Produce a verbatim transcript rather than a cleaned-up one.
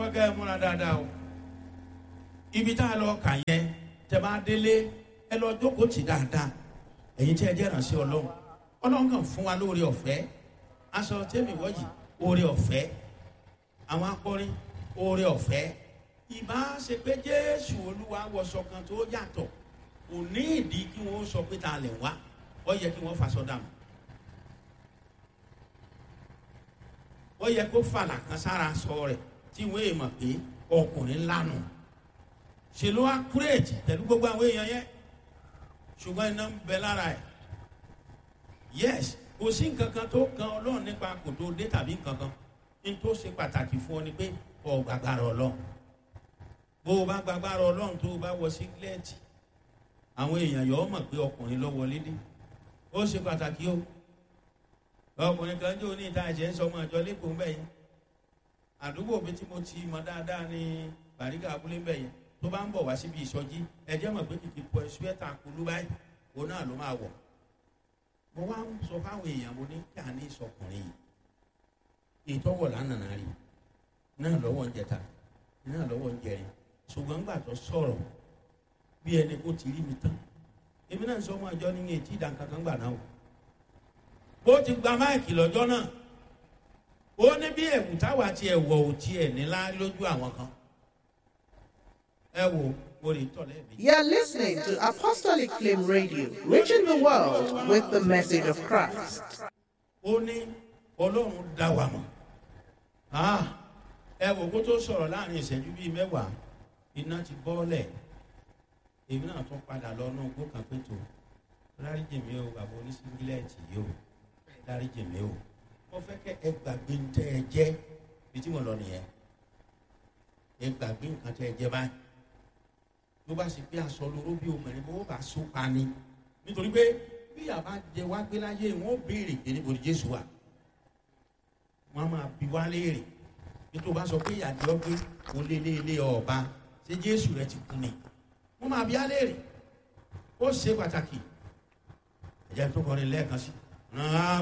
fẹ́ kẹ́ ẹ múra dáadáa o. Ibi tá a lọ kà yẹn tẹ́ bá délé ẹ lọ jókòó tì dáadáa. Ẹ̀yin tí ẹ jẹ́ ìránṣẹ́ Ọlọ́run. Ọlọ́run kàn fún wa lóore ọ̀fẹ́. Aṣọ tẹ́mi wọ́jì oore ọ̀fẹ́. Àwọn akọrin oore ọ̀fẹ́. Ìbá ṣe pé Jésù Olúwa wọṣọ kan tó yàtọ̀. Kò ní ìdí kí wọ́n sọ pé ta lè wá. Ó yẹ kí wọ́n faṣọ dànù. Ó yẹ kó fàlà kan sára sọ rẹ̀ tí wọ́n èèmọ̀ pé ọkùnrin lánàá. Ṣé ló wá kúrèjì pẹ̀lú gbogbo àwọn èèyàn yẹn? Ṣùgbọ́n iná ń bẹ lára ẹ̀. Yes, kò sí nǹkan kan tó kan Ọlọ́run nípa kò tó dé tàbí nǹkan kan. Ní tó ṣe pàtàkì fún ọ ni pé ọ gbàgbára Ọlọ́run. Bó o bá gbàgbára Ọlọ́run tó o bá wọ sígílẹ́ẹ̀tì, àwọn èèyàn yọ̀ ọ́ mọ̀ pé ọkùnrin ló wọlé dé. Ó ṣe pàtàkì o. Ọkùnrin kan jó ní ìta ẹ̀jẹ̀ ń sọ ọmọ àjọ lẹ́kọ̀ọ́ ń bẹ̀ yẹn. Àdúgbò mi tí mo ti mọ dáadáa ní Bàrígà abúlé ń bẹ̀ yẹn. Tó bá ń bọ̀ wá síbi ìsọjí, ẹ̀jẹ̀ mọ̀ pé kìkì pọ̀ ṣúẹ́tà kulú báyìí. Òun náà ló máa wọ̀. Mo wá ń sọ fáwọn èèyàn mo ní kí a ní ìsọkùnrin yìí. Ìtọ́wọ̀ lánàá rí. Náà lọ́wọ́ ń jẹta. Náà lọ́wọ́ ń jẹrin. Ṣùgbọ́n gbà tó sọ̀rọ̀ bí ẹni kó ti rí mi tán. Èmi náà ń sọ ọmọ àjọ ní etí ìdánkankan gbà náà. Ó ti gba máìkì lọ́jọ́ náà. Ó ní bí ẹ̀wù táwa ti ẹ̀wọ̀ ò tiẹ̀ nílá lójú àwọn kan. Ẹ wo orí tọ̀lẹ́ mi. You are listening to Apostolic Flame Radio, reaching the world with the message of Christ. Ó ní Ọlọ́run dá wa mọ̀. Ẹ wo kó tó sọ̀rọ̀ láàrin ìṣẹ́jú bíi mẹ́wàá, iná ti bọ́ọ̀lẹ̀. Èmi náà tún padà lọ náà gbó kan pé tó. Dáríjì mi o, bàbá oníṣíngílẹ̀tì yìí o. Dáríjì mi o. Mo fẹ́ kẹ́ ẹ gbàgbé ń tẹ́ ẹ jẹ́ bí tí mo lọ nìyẹn. Ẹ gbàgbé nǹkan tẹ́ ẹ jẹ́ báyìí. Ló bá ṣe pé aṣọ lóró bí obìnrin bó bá so pa ni. Nítorí pé bí àbá jẹ wá gbé láyé wọn ó béèrè pé níbo ni Jésù wà. Wọ́n á máa bi wá léèrè. Nítorí bá sọ pé ìyàjọ́ pé o lé lé lé ọba ṣé Jésù rẹ ti kú ni. Wọ́n máa bi á léèrè. Ó ṣe pàtàkì. Ẹ̀jẹ̀ tó kọrin lẹ́ẹ̀kan sí.